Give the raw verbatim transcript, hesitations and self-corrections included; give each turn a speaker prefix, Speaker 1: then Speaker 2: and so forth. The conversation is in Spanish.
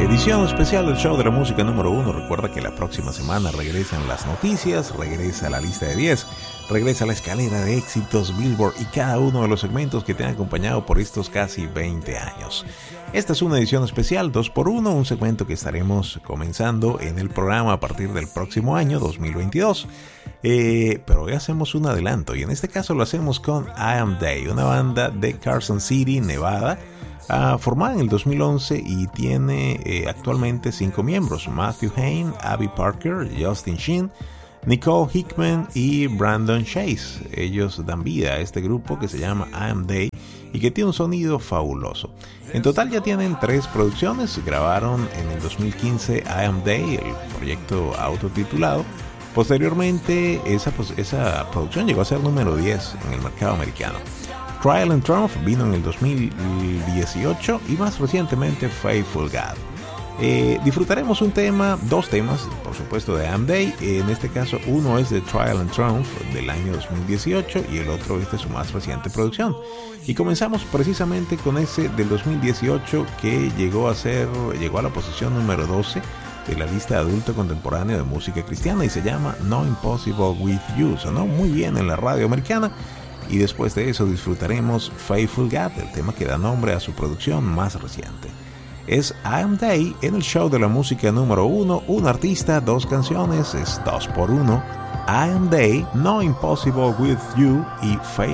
Speaker 1: Edición especial del show de la música número uno. Recuerda que la próxima semana regresan las noticias, regresa la lista de diez, regresa la escalera de éxitos Billboard y cada uno de los segmentos que te han acompañado por estos casi veinte años. Esta es una edición especial dos por uno, un segmento que estaremos comenzando en el programa a partir del próximo año dos mil veintidós. Eh, pero hoy hacemos un adelanto y en este caso lo hacemos con I Am Day, una banda de Carson City, Nevada, Uh, formada en el dos mil once y tiene eh, actualmente cinco miembros: Matthew Hain, Abby Parker, Justin Shin, Nicole Hickman y Brandon Chase. Ellos dan vida a este grupo que se llama I Am Day y que tiene un sonido fabuloso. En total ya tienen tres producciones. Grabaron en el dos mil quince I Am Day, el proyecto autotitulado. Posteriormente esa, pues, esa producción llegó a ser número diez en el mercado americano. Trial and Triumph vino en el dos mil dieciocho y más recientemente Faithful God. Eh, disfrutaremos un tema, dos temas, por supuesto, de I Am Day. En este caso, uno es de Trial and Triumph del año dos mil dieciocho y el otro es de su más reciente producción. Y comenzamos precisamente con ese del dos mil dieciocho que llegó a ser, llegó a la posición número doce de la lista de adulto contemporáneo de música cristiana y se llama No Impossible With You. Sonó muy bien en la radio americana. Y después de eso disfrutaremos Faithful God, el tema que da nombre a su producción más reciente. Es I Am Day en el show de la música número uno, un artista, dos canciones, es dos por uno. I Am Day, No Impossible With You y Faithful